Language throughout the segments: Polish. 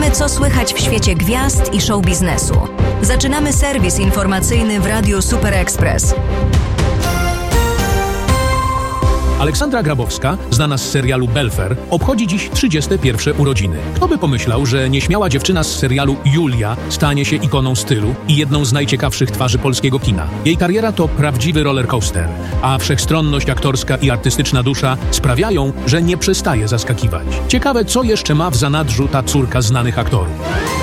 Wiemy, co słychać w świecie gwiazd i show biznesu. Zaczynamy serwis informacyjny w Radiu Super Express. Aleksandra Grabowska, znana z serialu Belfer, obchodzi dziś 31 urodziny. Kto by pomyślał, że nieśmiała dziewczyna z serialu Julia stanie się ikoną stylu i jedną z najciekawszych twarzy polskiego kina. Jej kariera to prawdziwy rollercoaster, a wszechstronność aktorska i artystyczna dusza sprawiają, że nie przestaje zaskakiwać. Ciekawe, co jeszcze ma w zanadrzu ta córka znanych aktorów.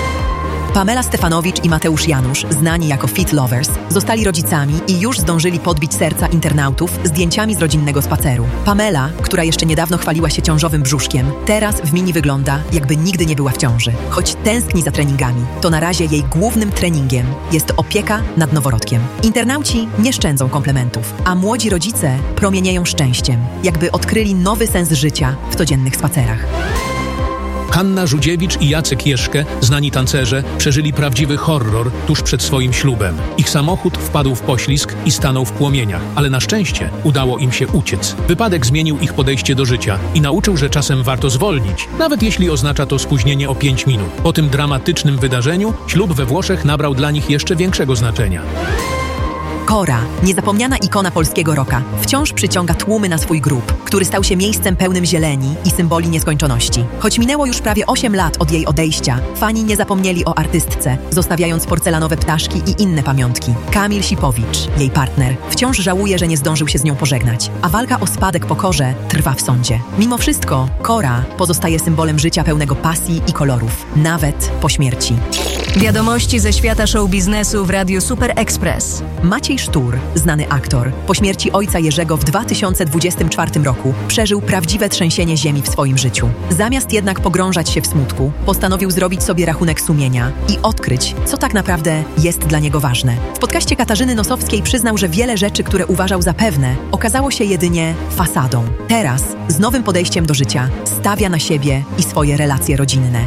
Pamela Stefanowicz i Mateusz Janusz, znani jako Fit Lovers, zostali rodzicami i już zdążyli podbić serca internautów zdjęciami z rodzinnego spaceru. Pamela, która jeszcze niedawno chwaliła się ciążowym brzuszkiem, teraz w mini wygląda, jakby nigdy nie była w ciąży. Choć tęskni za treningami, to na razie jej głównym treningiem jest opieka nad noworodkiem. Internauci nie szczędzą komplementów, a młodzi rodzice promienieją szczęściem, jakby odkryli nowy sens życia w codziennych spacerach. Hanna Żudziewicz i Jacek Jeszkę, znani tancerze, przeżyli prawdziwy horror tuż przed swoim ślubem. Ich samochód wpadł w poślizg i stanął w płomieniach, ale na szczęście udało im się uciec. Wypadek zmienił ich podejście do życia i nauczył, że czasem warto zwolnić, nawet jeśli oznacza to spóźnienie o 5 minut. Po tym dramatycznym wydarzeniu ślub we Włoszech nabrał dla nich jeszcze większego znaczenia. Kora, niezapomniana ikona polskiego rocka, wciąż przyciąga tłumy na swój grób, który stał się miejscem pełnym zieleni i symboli nieskończoności. Choć minęło już prawie 8 lat od jej odejścia, fani nie zapomnieli o artystce, zostawiając porcelanowe ptaszki i inne pamiątki. Kamil Sipowicz, jej partner, wciąż żałuje, że nie zdążył się z nią pożegnać, a walka o spadek po Korze trwa w sądzie. Mimo wszystko, Kora pozostaje symbolem życia pełnego pasji i kolorów, nawet po śmierci. Wiadomości ze świata show biznesu w Radiu Super Express. Maciej Sztur, znany aktor, po śmierci ojca Jerzego w 2024 roku przeżył prawdziwe trzęsienie ziemi w swoim życiu. Zamiast jednak pogrążać się w smutku, postanowił zrobić sobie rachunek sumienia i odkryć, co tak naprawdę jest dla niego ważne. W podcaście Katarzyny Nosowskiej przyznał, że wiele rzeczy, które uważał za pewne, okazało się jedynie fasadą. Teraz, z nowym podejściem do życia, stawia na siebie i swoje relacje rodzinne.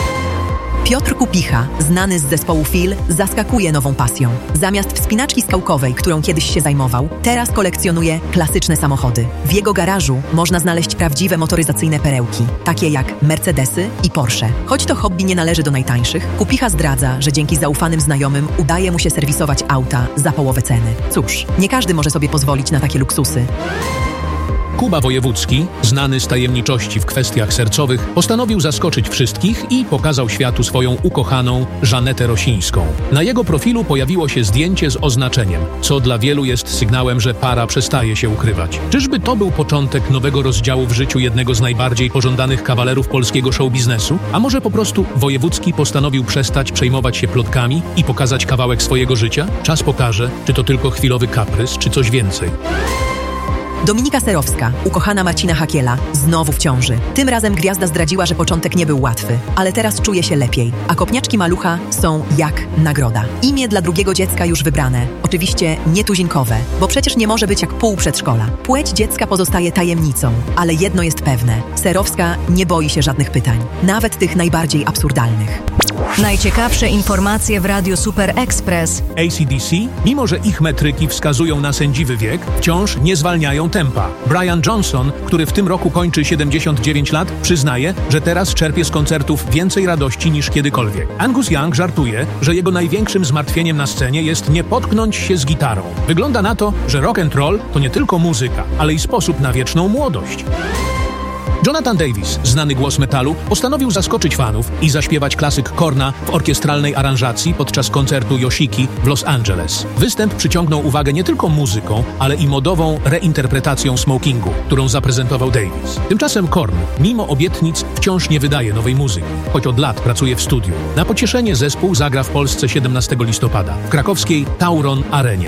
Piotr Kupicha, znany z zespołu Fil, zaskakuje nową pasją. Zamiast wspinaczki skałkowej, którą kiedyś się zajmował, teraz kolekcjonuje klasyczne samochody. W jego garażu można znaleźć prawdziwe motoryzacyjne perełki, takie jak Mercedesy i Porsche. Choć to hobby nie należy do najtańszych, Kupicha zdradza, że dzięki zaufanym znajomym udaje mu się serwisować auta za połowę ceny. Cóż, nie każdy może sobie pozwolić na takie luksusy. Kuba Wojewódzki, znany z tajemniczości w kwestiach sercowych, postanowił zaskoczyć wszystkich i pokazał światu swoją ukochaną Żanetę Rosińską. Na jego profilu pojawiło się zdjęcie z oznaczeniem, co dla wielu jest sygnałem, że para przestaje się ukrywać. Czyżby to był początek nowego rozdziału w życiu jednego z najbardziej pożądanych kawalerów polskiego show biznesu? A może po prostu Wojewódzki postanowił przestać przejmować się plotkami i pokazać kawałek swojego życia? Czas pokaże, czy to tylko chwilowy kaprys, czy coś więcej. Dominika Serowska, ukochana Marcina Hakiela, znowu w ciąży. Tym razem gwiazda zdradziła, że początek nie był łatwy, ale teraz czuje się lepiej, a kopniaczki malucha są jak nagroda. Imię dla drugiego dziecka już wybrane. Oczywiście nietuzinkowe, bo przecież nie może być jak pół przedszkola. Płeć dziecka pozostaje tajemnicą, ale jedno jest pewne. Serowska nie boi się żadnych pytań, nawet tych najbardziej absurdalnych. Najciekawsze informacje w Radiu Super Express. AC/DC, mimo że ich metryki wskazują na sędziwy wiek, wciąż nie zwalniają tempa. Brian Johnson, który w tym roku kończy 79 lat, przyznaje, że teraz czerpie z koncertów więcej radości niż kiedykolwiek. Angus Young żartuje, że jego największym zmartwieniem na scenie jest nie potknąć się z gitarą. Wygląda na to, że rock and roll to nie tylko muzyka, ale i sposób na wieczną młodość. Jonathan Davis, znany głos metalu, postanowił zaskoczyć fanów i zaśpiewać klasyk Korna w orkiestralnej aranżacji podczas koncertu Yoshiki w Los Angeles. Występ przyciągnął uwagę nie tylko muzyką, ale i modową reinterpretacją smokingu, którą zaprezentował Davis. Tymczasem Korn, mimo obietnic, wciąż nie wydaje nowej muzyki, choć od lat pracuje w studiu. Na pocieszenie zespół zagra w Polsce 17 listopada w krakowskiej Tauron Arenie.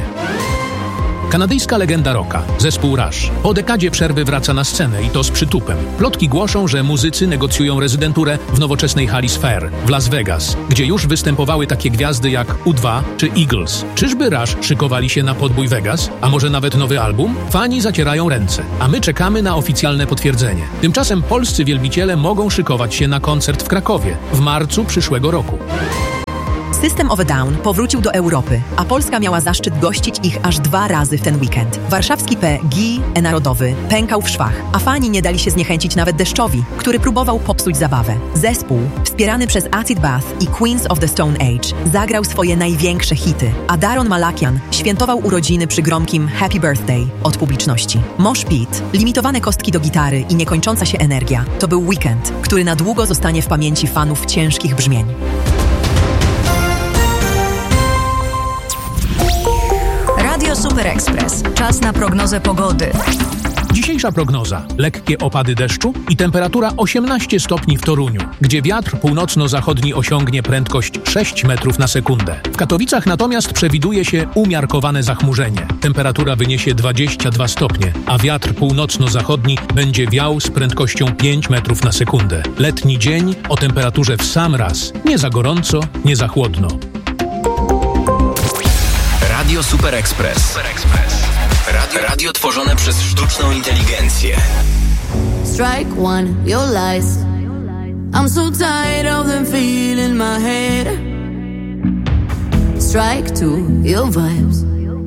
Kanadyjska legenda rocka, zespół Rush, po dekadzie przerwy wraca na scenę i to z przytupem. Plotki głoszą, że muzycy negocjują rezydenturę w nowoczesnej hali Sphere w Las Vegas, gdzie już występowały takie gwiazdy jak U2 czy Eagles. Czyżby Rush szykowali się na podbój Vegas? A może nawet nowy album? Fani zacierają ręce, a my czekamy na oficjalne potwierdzenie. Tymczasem polscy wielbiciele mogą szykować się na koncert w Krakowie w marcu przyszłego roku. System of a Down powrócił do Europy, a Polska miała zaszczyt gościć ich aż 2 razy w ten weekend. Warszawski Narodowy pękał w szwach, a fani nie dali się zniechęcić nawet deszczowi, który próbował popsuć zabawę. Zespół, wspierany przez Acid Bath i Queens of the Stone Age, zagrał swoje największe hity, a Daron Malakian świętował urodziny przy gromkim Happy Birthday od publiczności. Mosh Pit, limitowane kostki do gitary i niekończąca się energia to był weekend, który na długo zostanie w pamięci fanów ciężkich brzmień. Radio Super Express. Czas na prognozę pogody. Dzisiejsza prognoza. Lekkie opady deszczu i temperatura 18 stopni w Toruniu, gdzie wiatr północno-zachodni osiągnie prędkość 6 metrów na sekundę. W Katowicach natomiast przewiduje się umiarkowane zachmurzenie. Temperatura wyniesie 22 stopnie, a wiatr północno-zachodni będzie wiał z prędkością 5 metrów na sekundę. Letni dzień o temperaturze w sam raz. Nie za gorąco, nie za chłodno. Radio Super Express. Radio tworzone przez sztuczną inteligencję. Strike one, your lies. I'm so tired of them feeling my head. Strike two, your vibes.